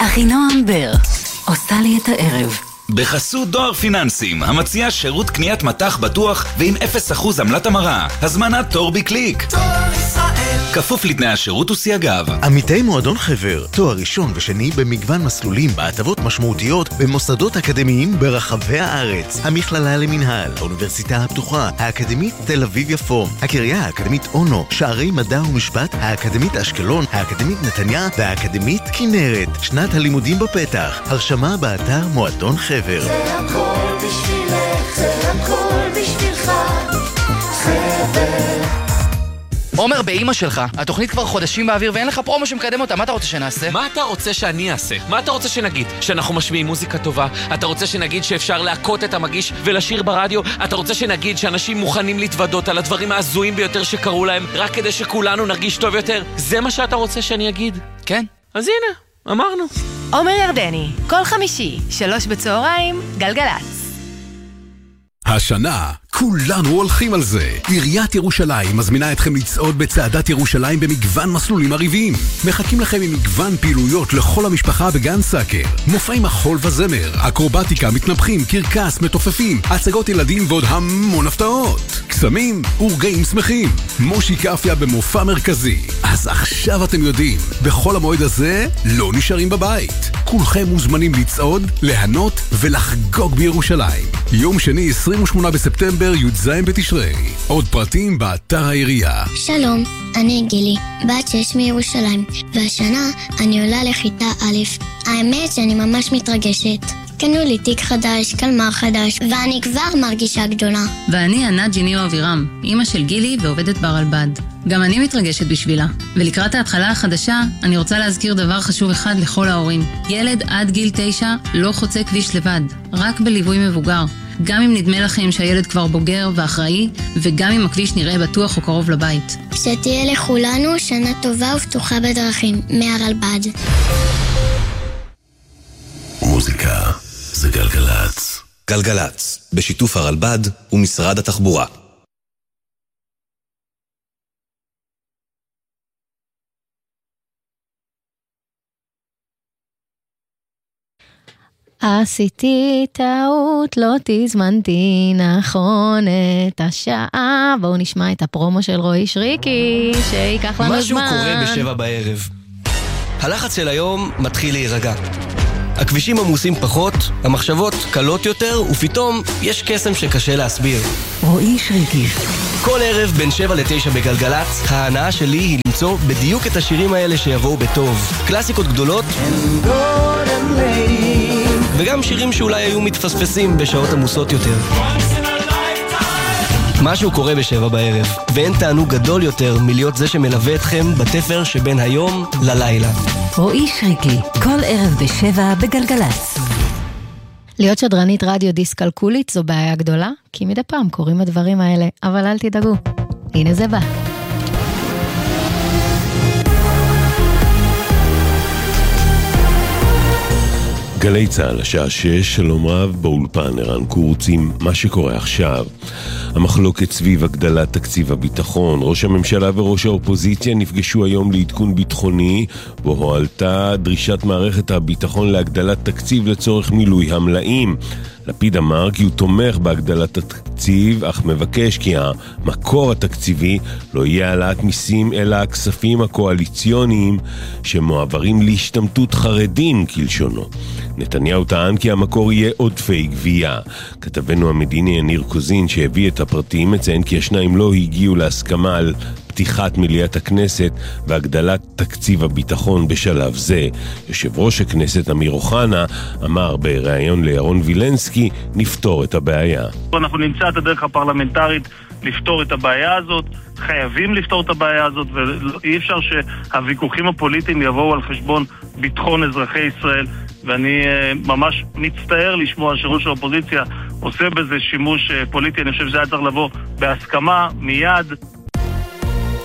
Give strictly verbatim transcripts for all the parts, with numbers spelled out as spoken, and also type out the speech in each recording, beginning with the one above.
אחינועם בר עושה לי את הערב. בחסות דואר פיננסים, המציע שירות קניית מתח בטוח ועם אפס אחוז עמלת המרה. הזמנת תור בקליק. דואר ישראל. כפוף לתנאי השירות וסייגיו. עמיתי מועדון חבר, תואר ראשון ושני במגוון מסלולים בהטבות משמעותיות במוסדות אקדמיים ברחבי הארץ. המכללה למנהל, האוניברסיטה הפתוחה, האקדמית תל אביב יפו, הקריה האקדמית אונו, שערי מדע ומשפט, האקדמית אשקלון, האקדמית נתניה והאקדמית כנרת. שנת הלימודים בפתח. הרשמה באתר מועדון חבר. זה הכל בשבילך, זה הכל בשבילך, חבר. עומר, באמא שלך, התוכנית כבר חודשים באוויר ואין לך פרומו שמקדם אותה, מה אתה רוצה שנעשה? מה אתה רוצה שאני אעשה? מה אתה רוצה שנגיד? שאנחנו משמיעים מוזיקה טובה? אתה רוצה שנגיד שאפשר להקות את המגיש ולשיר ברדיו? אתה רוצה שנגיד שאנשים מוכנים להתוודות על הדברים העזויים ביותר שקרו להם רק כדי שכולנו נרגיש טוב יותר? זה מה שאתה רוצה שאני אגיד? כן. אז הנה, אמרנו. עומר ירדני, כל חמישי, שלוש בצהריים, גלגלץ. השנה, כולנו הולכים על זה. עיריית ירושלים מזמינה אתכם לצעוד בצעדת ירושלים במגוון מסלולים עריביים. מחכים לכם עם מגוון פעילויות לכל המשפחה בגן סאקר. מופעי מחול וזמר, אקרובטיקה, מתנפחים, קרקס, מתופפים, הצגות ילדים ועוד המון הפתעות. קסמים ורגעים שמחים. מושי קפיה במופע מרכזי. אז עכשיו אתם יודעים, בכל המועד הזה לא נשארים בבית. כולכם מוזמנים לצעוד, ליהנות ולחגוג בירושלים. יום שני עשרים ושמונה בספטמבר י"ז בתשרי. עוד פרטים באתר העירייה. שלום, אני גילי, בת שש מירושלים, והשנה אני עולה לכיתה א'. האמת שאני ממש מתרגשת. קנו לי תיק חדש, קלמר חדש, ואני כבר מרגישה גדולה. ואני ענת ג'יניו אבירם, אמא של גילי ועובדת ברלב"ד. גם אני מתרגשת בשבילה. ולקראת ההתחלה החדשה, אני רוצה להזכיר דבר חשוב אחד לכל ההורים. ילד עד גיל תשע לא חוצה כביש לבד, רק בליווי מבוגר. גם אם נדמה לכם שהילד כבר בוגר ואחראי, וגם אם הכביש נראה בטוח או קרוב לבית. שתהיה לכולנו שנה טובה ופתוחה בדרכים, מהרלב"ד. מוזיקה זה גלגלץ. גלגלץ, בשיתוף הרלב"ד ומשרד התחבורה. עשיתי טעות, לא תזמנתי נכון את השעה. בואו נשמע את הפרומו של רועי שריקי, שיקח לנו משהו זמן. משהו קורה בשבע בערב. הלחץ של היום מתחיל להירגע. הכבישים עמוסים פחות, המחשבות קלות יותר, ופתאום יש קסם שקשה להסביר. רועי שריקי. כל ערב בין שבע לתשע בגלגלץ, ההנאה שלי היא למצוא בדיוק את השירים האלה שיבואו בטוב. קלאסיקות גדולות וגם שירים שאולי היו מתפספסים בשעות עמוסות יותר. משהו קורה בשבע בערב, ואין תענוג גדול יותר מלהיות זה שמלווה אתכם בתפר שבין היום ללילה. רועי שריקי, כל ערב בשבע בגלגלץ. להיות שדרנית רדיו דיסקלקולית זו בעיה גדולה, כי מדי פעם קוראים הדברים האלה, אבל אל תדאגו, הנה זה בא. גלי צהל, השעה שש, שלום רב, באולפן ערן קורצים. מה שקורה עכשיו, המחלוקת סביב הגדלת תקציב הביטחון. ראש הממשלה וראש האופוזיציה נפגשו היום לעדכון ביטחוני, בו הועלתה דרישת מערכת הביטחון להגדלת תקציב לצורך מילוי המלאים. לפיד אמר כי הוא תומך בהגדלת התקציב, אך מבקש כי המקור התקציבי לא יהיה העלאת מיסים, אלא הכספים הקואליציוניים שמועברים להשתמטות חרדים כלשונו. נתניהו טען כי המקור יהיה עודפי גבייה. כתבנו המדיני יניר קוזין שהביא את הפרטים מציין כי השניים לא הגיעו להסכמה על פתיחת מליאת הכנסת והגדלת תקציב הביטחון בשלב זה. יושב ראש הכנסת אמיר אוחנה אמר בראיון לירון וילנסקי, נפתור את הבעיה. אנחנו נמצא את הדרך הפרלמנטרית לפתור את הבעיה הזאת, חייבים לפתור את הבעיה הזאת, ואי אפשר שהוויכוחים הפוליטיים יבואו על חשבון ביטחון אזרחי ישראל, ואני ממש מצטער לשמוע שראש האופוזיציה עושה בזה שימוש פוליטי. אני חושב שזה היה צריך לבוא בהסכמה מיד.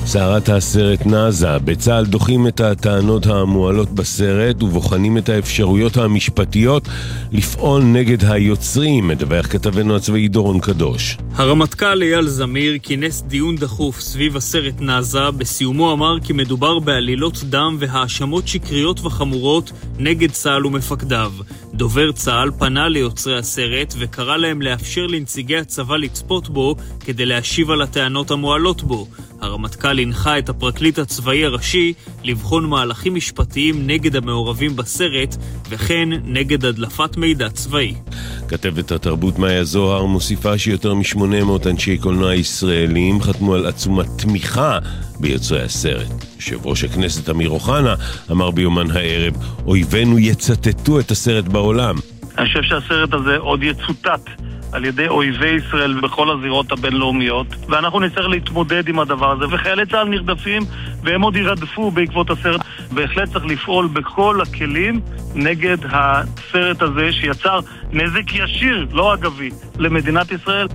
סערת הסרט נאזה. בצה"ל דוחים את הטענות המועלות בסרט ובוחנים את האפשרויות המשפטיות לפעול נגד היוצרים, מדווח כתבנו הצבאי דורון קדוש. הרמטכ"ל אייל זמיר כינס דיון דחוף סביב הסרט נאזה. בסיומו אמר כי מדובר בעלילות דם והאשמות שקריות וחמורות נגד צה"ל ומפקדיו. דובר צה"ל פנה ליוצרי הסרט וקרא להם לאפשר לנציגי הצבא לצפות בו כדי להשיב על הטענות המועלות בו. הרמטכ"ל הנחה את הפרקליט הצבאי הראשי לבחון מהלכים משפטיים נגד המעורבים בסרט וכן נגד הדלפת מידע צבאי. כתבת התרבות מאיה זוהר מוסיפה שיותר מ-שמונה מאות אנשי קולנוע ישראלים חתמו על עצומת תמיכה ביוצרי הסרט. יושב ראש הכנסת אמיר אוחנה אמר ביומן הערב, אויבינו יצטטו את הסרט בעולם. אני חושב שהסרט הזה עוד יצוטט על ידי אויבי ישראל בכל הזירות הבינלאומיות, ואנחנו נצטרך להתמודד עם הדבר הזה, וחיילי צה"ל נרדפים והם עוד ירדפו בעקבות הסרט. בהחלט צריך לפעול בכל הכלים נגד הסרט הזה שיצר נזק ישיר, לא אגבי, למדינת ישראל.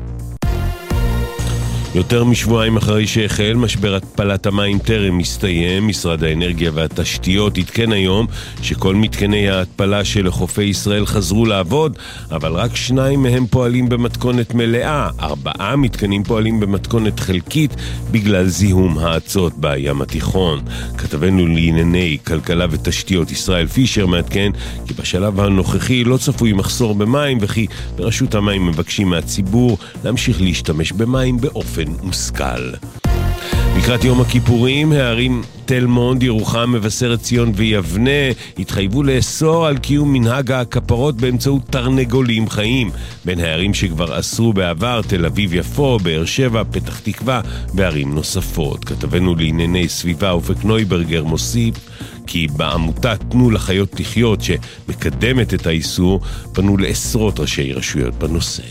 יותר משבועיים אחרי שהחל, משבר התפלת המים טרם מסתיים. משרד האנרגיה והתשתיות התקן היום שכל מתקני ההתפלה של חופי ישראל חזרו לעבוד, אבל רק שניים מהם פועלים במתכונת מלאה. ארבעה מתקנים פועלים במתכונת חלקית בגלל זיהום האצות בים התיכון. כתבנו לענייני כלכלה ותשתיות ישראל פישר מעדכן כי בשלב הנוכחי לא צפוי מחסור במים, וכי ברשות המים מבקשים מהציבור להמשיך להשתמש במים באופן מושכל. לקראת יום הכיפורים, הערים תל מונד, ירוחם, מבשרת ציון ויבנה התחייבו לאסור על קיום מנהג הכפרות באמצעות תרנגולים חיים. בין הערים שכבר אסרו בעבר, תל אביב יפו, באר שבע, פתח תקווה וערים נוספות. כתבנו לענייני סביבה אופק נויברגר מוסיף כי בעמותה תנו לחיות לחיות שמקדמת את האיסור פנו לעשרות ראשי רשויות בנושא.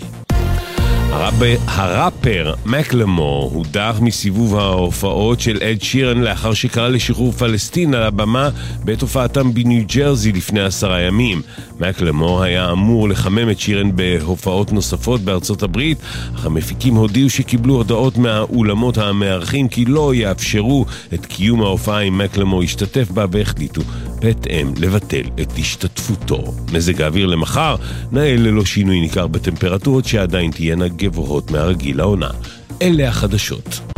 הראפר מקלמור הודח מסיבוב ההופעות של אד שירן לאחר שקרא לשחרור פלסטין על הבמה בעת הופעתם בניו ג'רזי לפני עשרה ימים. מקלמור היה אמור לחמם את שירן בהופעות נוספות בארצות הברית, אך המפיקים הודיעו שקיבלו הודעות מהאולמות המארחים כי לא יאפשרו את קיום ההופעה אם מקלמור ישתתף בה, והחליטו בהתאם לבטל את השתתפותו. מזג האוויר למחר נאה ללא שינוי ניכר בטמפרטורות שעדיין תהיינה גבוהות מהרגיל לעונה. אלה החדשות.